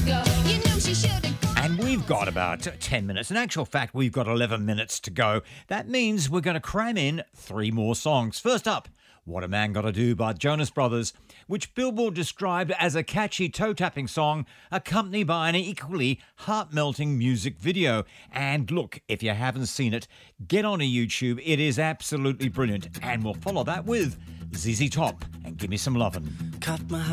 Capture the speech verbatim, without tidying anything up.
And we've got about ten minutes. In actual fact, we've got eleven minutes to go. That means we're going to cram in three more songs. First up, What a Man Gotta Do by Jonas Brothers, which Billboard described as a catchy toe-tapping song accompanied by an equally heart-melting music video. And look, if you haven't seen it, get onto YouTube. It is absolutely brilliant. And we'll follow that with Z Z Top and Give Me Some Lovin'. Cut my